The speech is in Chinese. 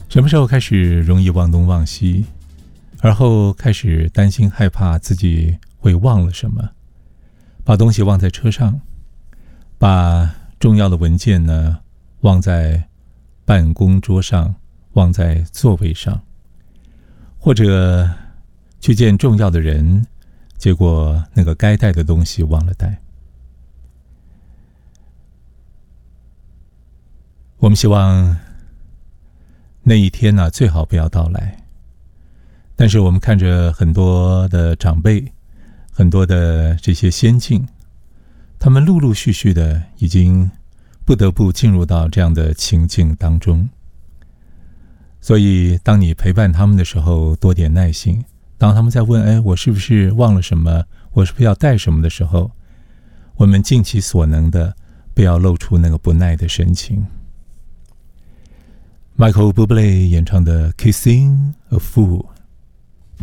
什么时候开始容易忘东忘西，而后开始担心害怕自己会忘了什么，把东西忘在车上，把重要的文件呢忘在办公桌上，忘在座位上，或者去见重要的人，结果那个该带的东西忘了带。我们希望那一天呢，最好不要到来。但是我们看着很多的长辈，很多的这些先进，他们陆陆续续的已经不得不进入到这样的情境当中。所以当你陪伴他们的时候，多点耐心。当他们在问我是不是忘了什么，我是不是要带什么的时候，我们尽其所能的不要露出那个不耐的神情。Michael Bublé 演唱的 Kissing a Fool